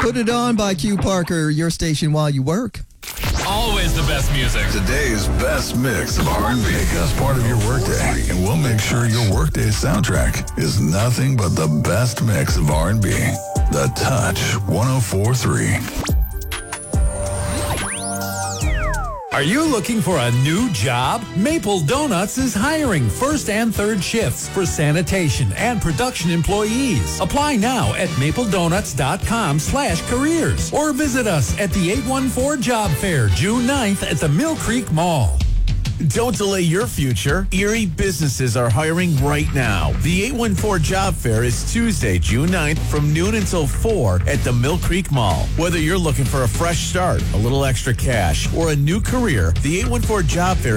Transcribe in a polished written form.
Put It On by Q Parker, your station while you work. Always the best music. Today's best mix of R&B. Make us part of your workday, and we'll make sure your workday soundtrack is nothing but the best mix of R&B. The Touch 104.3. Are you looking for a new job? Maple Donuts is hiring first and third shifts for sanitation and production employees. Apply now at mapledonuts.com/careers or visit us at the 814 Job Fair, June 9th at the Mill Creek Mall. Don't delay your future. Erie businesses are hiring right now. The 814 Job Fair is Tuesday, June 9th from noon until 4 at the Mill Creek Mall. Whether you're looking for a fresh start, a little extra cash, or a new career, the 814 Job Fair